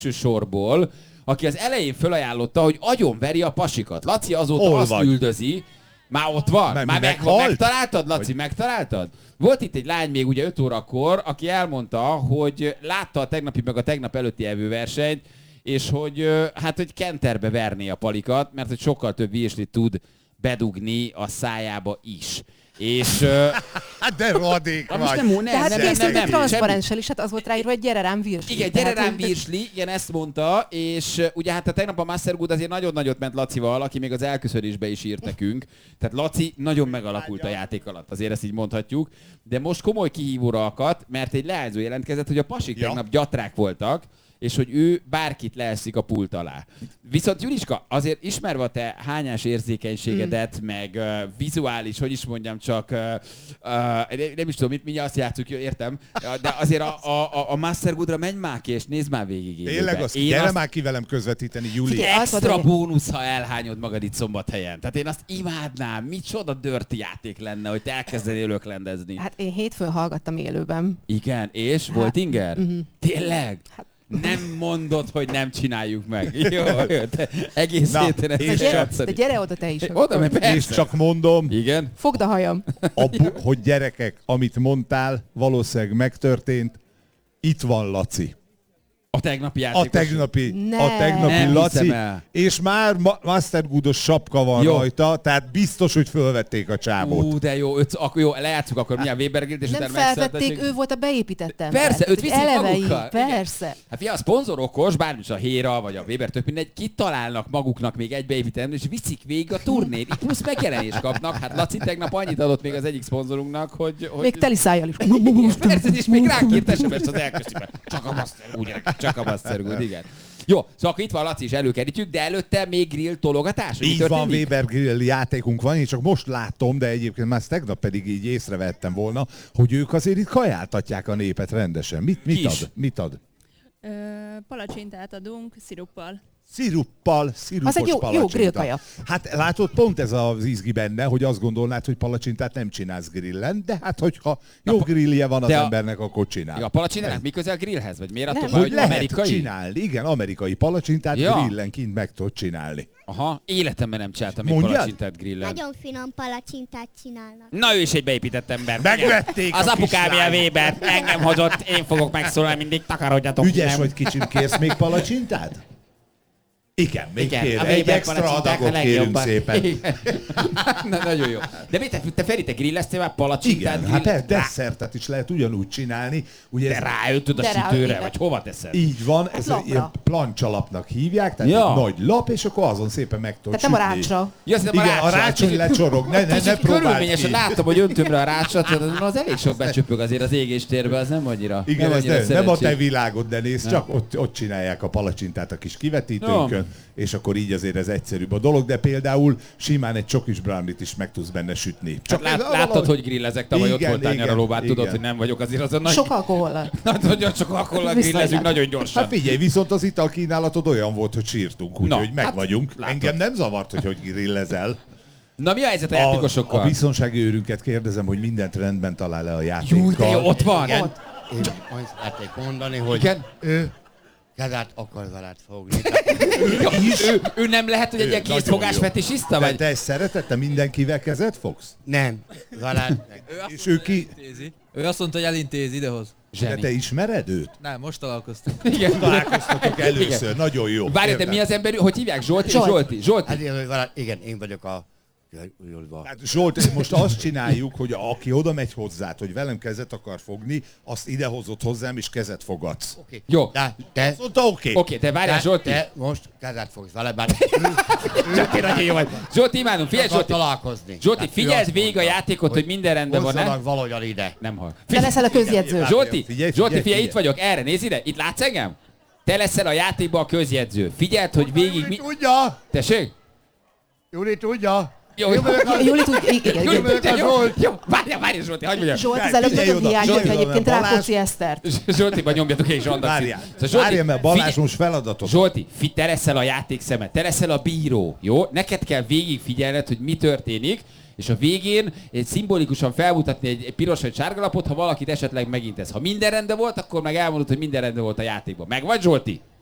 sorból, aki az elején felajánlotta, hogy agyonveri a pasikat. Laci azóta Hol azt vagy? üldözi. Már ott van? Már megtaláltad, Laci? Hogy... Megtaláltad? Volt itt egy lány még ugye 5 órakor, aki elmondta, hogy látta a tegnapi meg a tegnap előtti evőversenyt, és hogy hát, hogy kenterbe verné a palikat, mert hogy sokkal több virslit tud bedugni a szájába is. És... de rohadék vagy. De hát készült egy transzparenssel is, hát az volt ráírva, hogy gyere rám virsli. Igen, gyere rám virsli, igen, ezt mondta, és ugye hát a tegnap a Mastergood azért nagyon nagyot ment Lacival, aki még az elköszönésbe is írt nekünk. Tehát Laci nagyon megalakult a játék alatt, azért ezt így mondhatjuk. De most komoly kihívóra akadt, mert egy leányzó jelentkezett, hogy a pasik tegnap gyatrák voltak, és hogy ő bárkit leeszik a pult alá. Viszont Juliska, azért ismerve a te hányás érzékenységedet, meg vizuális, hogy is mondjam, csak nem is tudom, mi azt játszuk, értem, de azért a Mastergoodra menj már ki, és nézd már végig. Tényleg azt, gyere már ki velem közvetíteni, Juli. Extra bónusz, ha elhányod magad itt Szombathelyen. Tehát én azt imádnám, micsoda dirty játék lenne, hogy te elkezdenél löklendezni. Hát én hétfőn hallgattam élőben. Igen, és volt inger? Tényleg? Nem mondod, hogy nem csináljuk meg. Jó, egész héten ezt de gyere oda te is. Oda, mert persze. És csak mondom, igen. Fogd a hajam. Hogy gyerekek, amit mondtál, valószínűleg megtörtént. Itt van Laci. A tegnapi játékos. A tegnapi Laci. És már Mastergoodos sapka van rajta, tehát biztos, hogy fölvették a csábot. De jó, akkor jó, lejátszuk akkor milyen Weber Grillt, és nem utána felvették, ő volt a beépített ember. Persze, őt viszik magukkal. Persze. Igen. Hát fia, a szponzorokos, bármilyen a Héra, vagy a Weber, tök mindegy, kitalálnak maguknak még egy beépített ember, és viszik végig a turnét, plusz megjelenést kapnak. Hát Laci tegnap annyit adott még az egyik szponzorunknak, hogy... Még teli szájjal is. Persze, és még ránk írt SMS az elköszönben. Csak a Mastergood, csak a Mastergood, igen. Jó, szóval akkor itt van Laci is előkerítjük, de előtte még grill tologatás? Így van, Weber Grill játékunk van, én csak most látom, de egyébként már tegnap pedig így észrevettem volna, hogy ők azért itt kajáltatják a népet rendesen. Mit ad? Palacsintát adunk sziruppal. Szirupos az egy jó palacsinta. grillkaja. Hát látod, pont ez az izgi benne, hogy azt gondolnád, hogy palacsintát nem csinálsz grillen, de hát hogyha jó grillje van az embernek, akkor csinál. Ja, a palacsintának mi közel grillhez? Vagy miért attól, hogy lehet amerikai? csinálni. Igen, amerikai palacsintát grillen kint meg tudod csinálni. Aha, életemben nem csináltam még palacsintát grillen. Nagyon finom palacsintát csinálnak. Na, ő is egy beépített ember. Megvették az apukám ilyen Weber, engem hozott, én fogok megszólalni mindig, takarodjatok. Ügyes vagy kicsim, kérsz még palacsintát? Igen, még kér. Egy extra adagot kérünk szépen. Na, nagyon jó. De te Feri, te grilleztél már palacsintát? Igen, hát desszertet is lehet ugyanúgy csinálni. Ugye de ráöntöd a sütőre, vagy hova teszed? Így van, ez ilyen plancsalapnak hívják, tehát egy nagy lap, és akkor azon szépen meg tudod sütni. Tehát nem a rácsra. Igen, a rácson lecsorog, ne próbáld ki. Körülményesen látom, hogy öntömre a rácsra, az elég sok becsöpög azért az égéstérbe, az nem annyira. Igen, ez nem a te világod, de nézd, csak ott csinálják a palacsintát a kis kivetítőnkön, és akkor így azért ez egyszerűbb a dolog, de például simán egy csokis brownie-t is meg tudsz benne sütni. Csak láttad, hogy grillezek, tavaly ott voltál nyaralóban, tudod, hogy nem vagyok azért azon nagy... Sok alkohollal. Nagyon sok alkohollal grillezünk, nagyon gyorsan. Hát figyelj, viszont az italkínálatod olyan volt, hogy sírtunk, úgyhogy meg vagyunk. Engem nem zavart, hogy grillezel. Na, mi a helyzet a játékosokkal? A biztonsági őrünket kérdezem, hogy mindent rendben talál le a játékkal. Jó, ott van. Igen. Én azt szeretnék mondani, hogy ő kezet akar veled fogni. Ő nem lehet, hogy egy ilyen készfogás fetisista vagy? Te szereted, te mindenkivel kezet fogsz? Nem, veled. És ő ki? Ő azt mondta, hogy elintézi idehoz. De te ismered őt? Nem, most találkoztunk. Igen. Találkoztatok először, igen. Nagyon jó. Várj, te mi az ember, hogy hívják? Zsolti? Hát igen, én vagyok a... Hát Zsolt, most azt csináljuk, hogy aki oda megy hozzád, hogy velem kezet akar fogni, azt idehozott hozzám, és kezet fogadsz. Okay. Jó. De te... Azt mondta, oké. Oké, te várjál, Zsolti. Te most kezet fogsz vele, bár... Zsolti, nagyon jó vagy. Zsolti, imádom, figyelj, Zsolti. Találkozni. Zsolti, figyeld végig a játékot, hogy minden rendben van, nem? Valahogyan ide. Nem hall. Te leszel a közjegyző. Zsolti, figyelj, itt vagyok, erre, nézd ide. Itt látsz engem? Te leszel a játékban a közjegyző. Figyeld, hogy végig mi... Tudja! Tessék? Juli tudja! Juli tudja, jó, várjál, Zsolti, hagyj mondjam. Zsolt az előbb nagyon hiányzott egyébként Rákóczi Esztert. Zsoltiba nyomjatok egy zsandacit. Várjál, mert Balázs most feladatot. Zsolti, te leszel a játékszemet, te leszel a bíró, jó? Neked kell végig figyelned, hogy mi történik, és a végén szimbolikusan felmutatni egy piros vagy sárga lapot, ha valakit esetleg megintesz. Ha minden rendben volt, akkor meg elmondod, hogy minden rendben volt a játékban. Meg vagy, Zsolti?